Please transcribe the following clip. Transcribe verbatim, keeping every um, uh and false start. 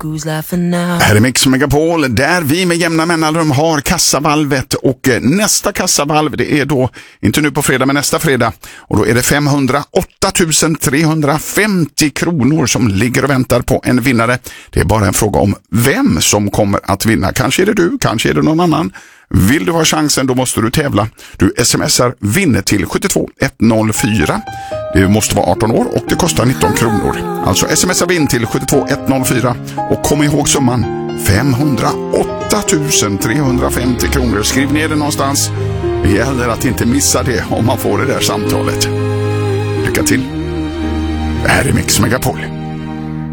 who's laughing now. Här är Mix Megapol där vi med jämna mellanrum har kassavalvet och nästa kassavalv det är då, inte nu på fredag men nästa fredag och då är det femhundraåtta tusen trehundrafemtio kronor som ligger och väntar på en vinnare. Det är bara en fråga om vem som kommer att vinna. Kanske är det du, kanske är det någon annan. Vill du ha chansen då måste du tävla. Du smsar vinner till sju två ett noll fyra. Du måste vara arton år och det kostar nitton kronor. Alltså smsa vinn till sju två ett noll fyra och kom ihåg summan femhundraåtta tusen trehundrafemtio kronor. Skriv ner det någonstans. Det gäller att inte missa det om man får det där samtalet. Lycka till. Det här är Mix Megapol.